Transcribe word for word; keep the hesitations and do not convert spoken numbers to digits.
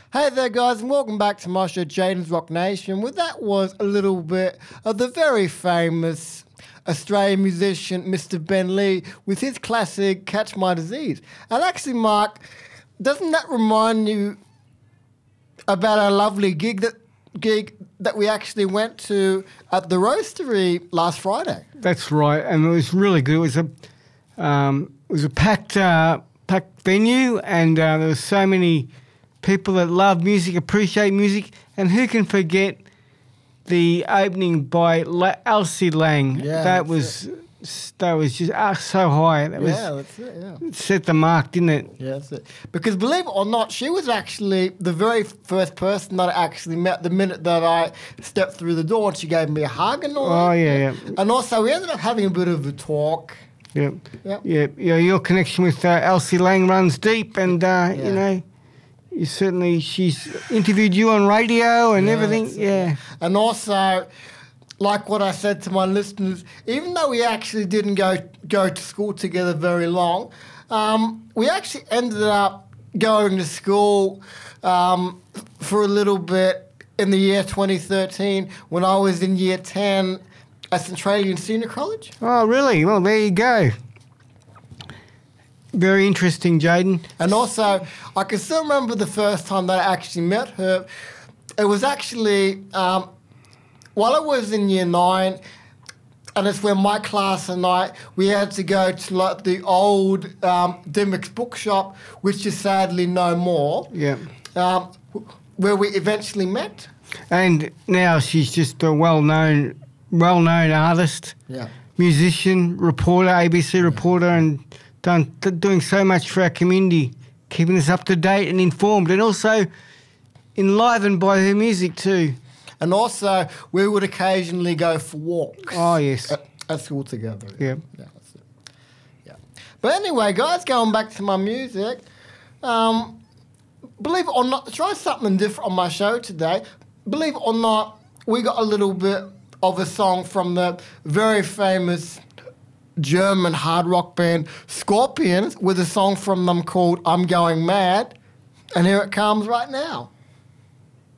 Hey there, guys, and welcome back to my show, Jaden's Rock Nation. Well, that was a little bit of the very famous Australian musician, Mister Ben Lee, with his classic Catch My Disease. And actually, Mark, doesn't that remind you about our lovely gig that gig that we actually went to at the Roastery last Friday? That's right, and it was really good. It was a um, it was a packed uh, packed venue, and uh, there were so many people that love music, appreciate music, and who can forget the opening by La- Elsie Lang? Yeah, that was it. that was just uh, so high. That was, yeah, that's it. Yeah, it set the mark, didn't it? yeah, that's it. Because believe it or not, she was actually the very first person that I actually met the minute that I stepped through the door, and she gave me a hug and all. Oh that. yeah, yeah, And also, we ended up having a bit of a talk. yeah, Yep. yeah. yeah your connection with uh, Elsie Lang runs deep, and uh, Yeah. you know. You certainly, she's interviewed you on radio and Yeah, everything. that's it. Yeah. And also, like what I said to my listeners, even though we actually didn't go go to school together very long, um, we actually ended up going to school um, for a little bit in the year twenty thirteen when I was in year ten at Centralian Senior College. Oh, really? Well, there you go. Very interesting, Jaden. And also, I can still remember the first time that I actually met her. It was actually um, while I was in year nine, and it's when my class and I, we had to go to like the old um, Dimmock's bookshop, which is sadly no more, Yeah. um, where we eventually met. And now she's just a well-known, well-known artist, Yeah. musician, reporter, A B C reporter, and done t- doing so much for our community, keeping us up to date and informed, and also enlivened by her music too. And also, we would occasionally go for walks. Oh, yes. At, at school together. Yeah. Yeah, that's it. Yeah. But anyway, guys, going back to my music, um, believe it or not, try something different on my show today. Believe it or not, we got a little bit of a song from the very famous German hard rock band Scorpions with a song from them called I'm Going Mad. And here it comes right now.